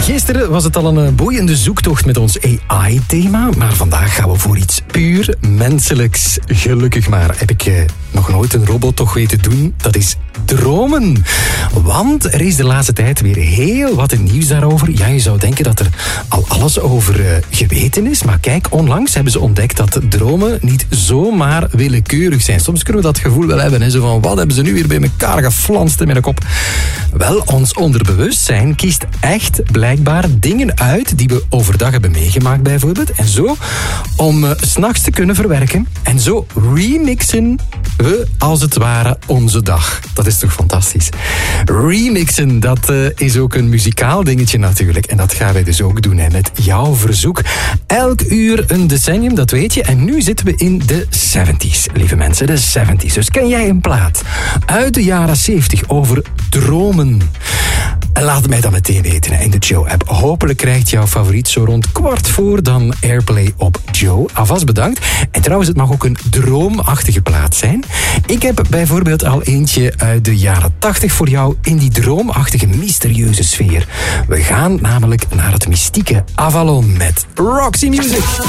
Gisteren was het al een boeiende zoektocht met ons AI-thema, maar vandaag gaan we voor iets puur menselijks. Gelukkig maar heb ik nog nooit een robot toch weten doen. Dat is dromen. Want er is de laatste tijd weer heel wat in nieuws daarover. Ja, je zou denken dat er al alles over geweten is, maar kijk, onlangs hebben ze ontdekt dat dromen niet zomaar willekeurig zijn. Soms kunnen we dat gevoel wel hebben, hè? Zo van, wat hebben ze nu weer bij elkaar geflanst in mijn kop? Wel, ons onderbewustzijn kiest echt blijkbaar dingen uit die we overdag hebben meegemaakt bijvoorbeeld. En zo om 's nachts te kunnen verwerken. En zo remixen we als het ware onze dag. Dat is toch fantastisch? Remixen, dat is ook een muzikaal dingetje natuurlijk. En dat gaan wij dus ook doen, hè, met jouw verzoek. Elk uur een decennium, dat weet je. En nu zitten we in de 70s, lieve mensen, de 70s. Dus ken jij een plaat uit de jaren 70 over dromen? En laat het mij dan meteen weten in de Joe-app. Hopelijk krijgt jouw favoriet zo rond 15:15 dan Airplay op Joe. Alvast bedankt. En trouwens, het mag ook een droomachtige plaat zijn. Ik heb bijvoorbeeld al eentje uit de jaren 80 voor jou in die droomachtige, mysterieuze sfeer. We gaan namelijk naar het mystieke Avalon met Roxy Music.